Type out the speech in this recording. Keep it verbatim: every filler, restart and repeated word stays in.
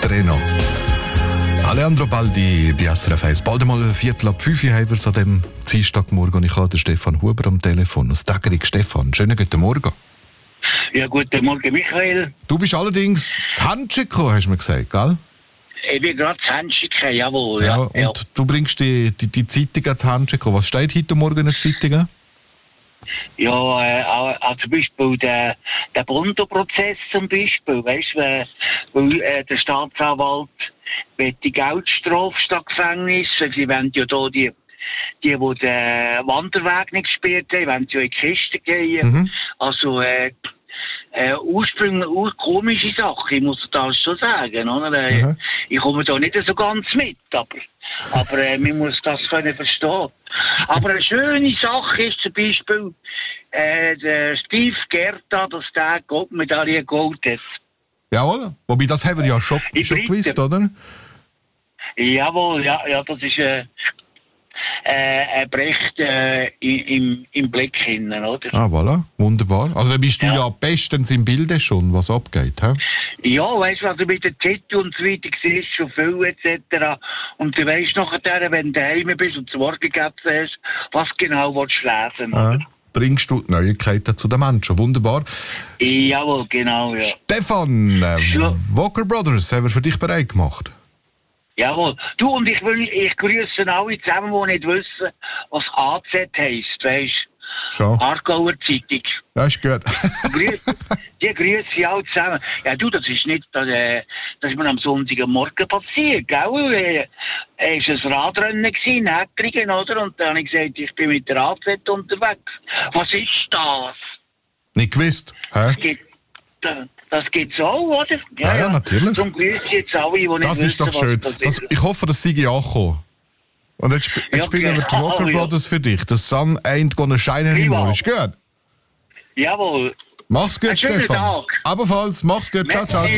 Treno. Alejandro Baldi bei S R F eins. Bald einmal ein Viertel ab fünf Uhr haben wir es an dem Dienstagmorgen. Und ich habe den Stefan Huber am Telefon aus Daggerig. Stefan, schönen guten Morgen. Ja, guten Morgen, Michael. Du bist allerdings zu Händchen gekommen, hast du mir gesagt, gell? Ich bin gerade zu Händchen gekommen, jawohl. Ja, Ja, und ja. du bringst die, die, die Zeitung zu Händchen gekommen. Was steht heute Morgen in der Zeitung? Ja, äh, auch zum Beispiel der, der Bondo-Prozess zum Beispiel, weißt du, weil, weil äh, der Staatsanwalt will die Geldstrafe statt Gefängnis, weil sie wollen ja da die, die, die den Wanderweg nicht gesperrt haben, wollen sie ja in die Kiste gehen. Mhm. Also, äh, äh, ursprünglich, ur komische Sache, ich muss das schon sagen, oder? Äh, Mhm. Ich komme da nicht so ganz mit, aber, aber äh, man muss das können verstehen. Aber eine schöne Sache ist zum Beispiel, äh, der Steve Gerta, dass der Goldmedaille geholt hat. Jawohl. Wobei, das haben wir ja schon, Die schon Briten. gewusst, oder? Jawohl, ja, ja, das ist äh, äh, ein Bericht äh, im, im Blick hinein, oder? Ah, voilà. Wunderbar. Also dann bist du Ja. ja bestens im Bilde schon, was abgeht, hä? Ja, weißt du, also mit den Titel und so weiter siehst schon viel et cetera. Und du weißt nachher, wenn du daheim bist und zu Morgen gegessen hast, was genau willst du lesen, Ah. oder? Bringst du die Neuigkeiten zu den Menschen. Wunderbar. Jawohl, genau, ja. Stefan, äh, Ja. Walker Brothers haben wir für dich bereit gemacht. Jawohl. Du, und ich will, ich grüße alle zusammen, die nicht wissen, was A Z heisst, weißt du? Schon. Aargauer Zeitung. Ja, ist gut. Grüß, die grüße ich alle zusammen. Ja, du, das ist nicht, das, äh, das ist mir am Sonntagmorgen passiert, gell? Äh, es war ein Radrennen in Häckringen, oder? Und dann habe ich gesagt, ich bin mit der A Z unterwegs. Was ist das? Nicht gewusst, hä? Das gibt, das, das gibt's auch, oder? Ja, ja, natürlich. Darum grüße ich jetzt alle, die nicht Das wissen, ist doch schön. was Das, das ist. ich hoffe, das sei angekommen. Und jetzt, sp- jetzt Ja, spielen wir die genau, Walker ja. Brothers für dich. The sun ain't gonna shine anymore. Prima. Ist gut. Jawohl. Mach's gut, Einen schönen Stefan. Tag. Ebenfalls, mach's gut. Ciao, ciao. Merci.